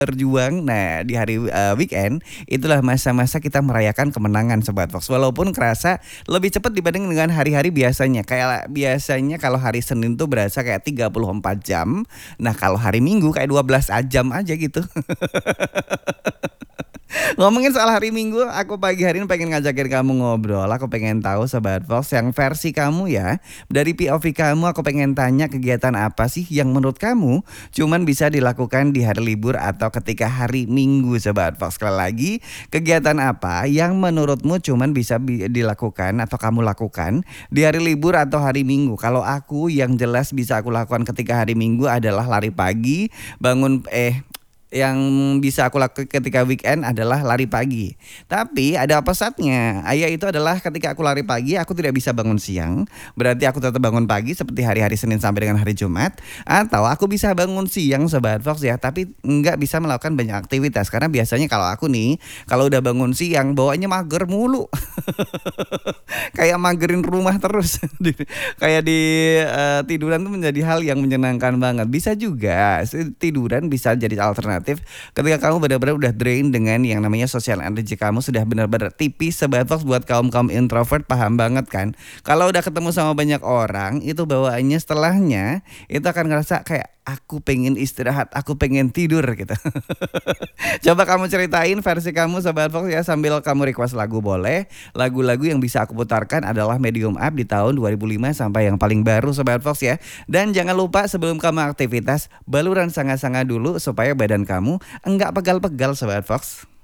berjuang. Nah, di hari weekend itulah masa-masa kita merayakan kemenangan Sobat Fox. Walaupun kerasa lebih cepat dibanding dengan hari-hari biasanya. Kayak biasanya kalau hari Senin tuh berasa kayak 34 jam. Nah, kalau hari Minggu kayak 12 jam aja gitu. Ngomongin soal hari Minggu, aku pagi hari ini pengen ngajakin kamu ngobrol. Aku pengen tahu Sobat Fox yang versi kamu ya. Dari POV kamu aku pengen tanya kegiatan apa sih yang menurut kamu cuman bisa dilakukan di hari libur atau ketika hari Minggu Sobat Fox. Sekali lagi, kegiatan apa yang menurutmu cuman bisa dilakukan atau kamu lakukan di hari libur atau hari Minggu? Kalau aku yang jelas bisa aku lakukan ketika hari Minggu adalah lari pagi, bangun yang bisa aku lakukan ketika weekend adalah lari pagi. Tapi ada pesatnya. Ayah itu adalah ketika aku lari pagi aku tidak bisa bangun siang. Berarti aku tetap bangun pagi seperti hari-hari Senin sampai dengan hari Jumat. Atau aku bisa bangun siang Sobat Fox ya, tapi nggak bisa melakukan banyak aktivitas. Karena biasanya kalau aku nih, kalau udah bangun siang bawaannya mager mulu. Kayak magerin rumah terus. Kayak di tiduran tuh menjadi hal yang menyenangkan banget. Bisa juga tiduran bisa jadi alternatif ketika kamu benar-benar udah drain dengan yang namanya sosial energy kamu sudah benar-benar tipis. Sobat Fox, buat kaum introvert paham banget kan. Kalau udah ketemu sama banyak orang itu bawaannya setelahnya itu akan ngerasa kayak aku pengen istirahat, aku pengen tidur gitu. Coba kamu ceritain versi kamu Sobat Fox ya, sambil kamu request lagu boleh. Lagu-lagu yang bisa aku putarkan adalah medium up di tahun 2005 sampai yang paling baru Sobat Fox ya. Dan jangan lupa sebelum kamu aktivitas, baluran sanga-sanga dulu supaya badan kamu enggak pegal-pegal Sobat Fox.